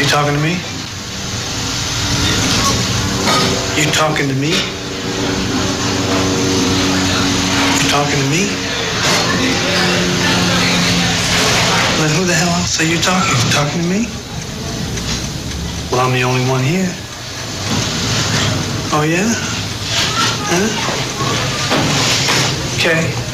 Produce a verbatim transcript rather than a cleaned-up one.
talking to me? You talking to me? You talking to me? Then who the hell else are you talking to? Talking to me? Well, I'm the only one here. Oh, yeah? Huh? Okay.